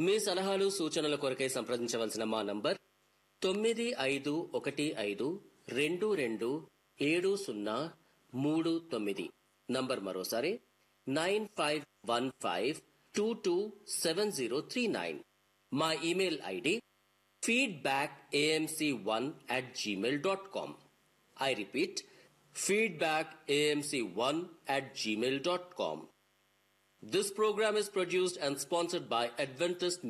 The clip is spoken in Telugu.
మీ సలహాలు సూచనల కొరకై సంప్రదించవలసిన మా నంబర్ 9512227039. నంబర్ మరోసారి 9515227039. మా email ID feedbackamc1@gmail.com. I repeat, feedbackamc1@gmail.com. This program is produced and sponsored by Adventist